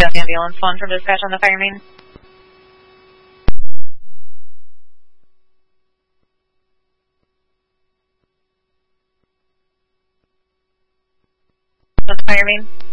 ambulance 1 from dispatch on the fire main. The fire main.